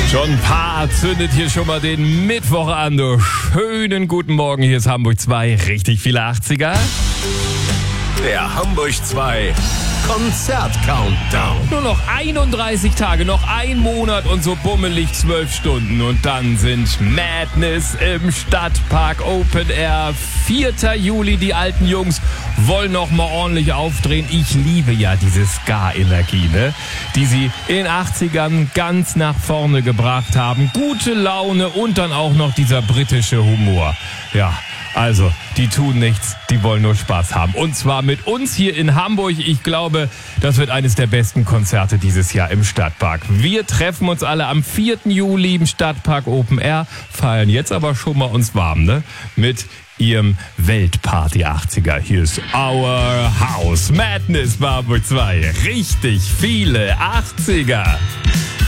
John Paar zündet hier schon mal den Mittwoch an. Du schönen guten Morgen, hier ist Hamburg 2, richtig viele 80er. Der Hamburg 2 Konzert-Countdown. Nur noch 31 Tage, noch ein Monat und so bummelig 12 Stunden. Und dann sind Madness im Stadtpark Open Air. 4. Juli, die alten Jungs wollen noch mal ordentlich aufdrehen. Ich liebe ja diese Ska-Energie, ne? Die sie in den 80ern ganz nach vorne gebracht haben. Gute Laune und dann auch noch dieser britische Humor. Ja, also, die tun nichts, die wollen nur Spaß haben. Und zwar mit uns hier in Hamburg. Ich glaube, das wird eines der besten Konzerte dieses Jahr im Stadtpark. Wir treffen uns alle am 4. Juli im Stadtpark Open Air, feiern jetzt aber schon mal uns warm, ne? Mit ihrem Weltparty 80er. Hier ist Our House. Madness bei Hamburg 2. Richtig viele 80er.